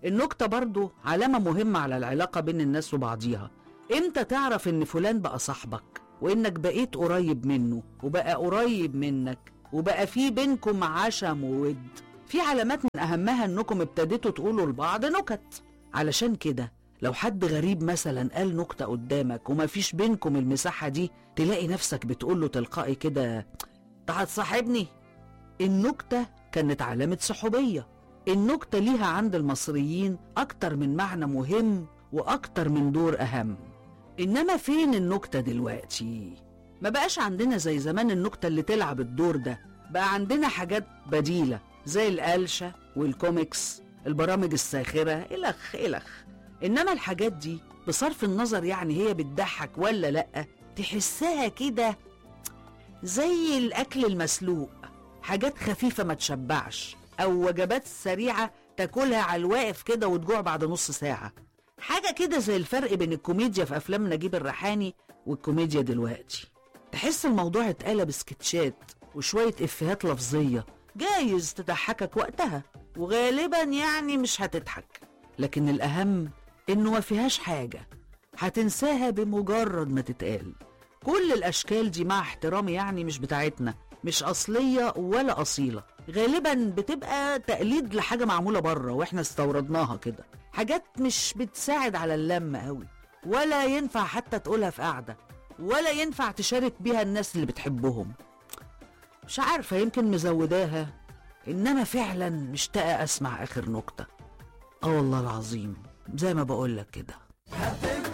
النكتة برضو علامة مهمة على العلاقة بين الناس وبعضيها. امتى تعرف ان فلان بقى صاحبك وانك بقيت قريب منه وبقى قريب منك وبقى في بينكم عشم وود؟ في علامات من اهمها انكم ابتديتوا تقولوا لبعض نكت. علشان كده لو حد غريب مثلا قال نكتة قدامك وما فيش بينكم المساحة دي، تلاقي نفسك بتقوله تلقائي كده: انت هتصاحبني؟ النكتة كانت علامة صحوبية. النكتة ليها عند المصريين أكتر من معنى مهم وأكتر من دور أهم. إنما فين النكتة دلوقتي؟ ما بقاش عندنا زي زمان النكتة اللي تلعب الدور ده. بقى عندنا حاجات بديلة زي القلشة والكوميكس، البرامج الساخرة، إلخ إلخ. إنما الحاجات دي بصرف النظر يعني هي بتضحك ولا لأ، تحسها كده زي الأكل المسلوق، حاجات خفيفة ما تشبعش، أو وجبات سريعة تاكلها على الواقف كده وتجوع بعد نص ساعة. حاجة كده زي الفرق بين الكوميديا في أفلام نجيب الريحاني والكوميديا دلوقتي. تحس الموضوع اتقلب سكتشات وشوية إفيهات لفظية جايز تضحكك وقتها، وغالبا يعني مش هتضحك، لكن الأهم إنه ما فيهاش حاجة هتنساها بمجرد ما تتقال. كل الأشكال دي مع احترامي يعني مش بتاعتنا، مش أصلية ولا أصيلة، غالبا بتبقى تقليد لحاجة معمولة بره وإحنا استوردناها كده، حاجات مش بتساعد على اللمة قوي، ولا ينفع حتى تقولها في قعدة، ولا ينفع تشارك بيها الناس اللي بتحبهم. مش عارفة، يمكن مزوداها، إنما فعلا مشتاقة أسمع آخر نكتة. والله العظيم زي ما بقولك كده.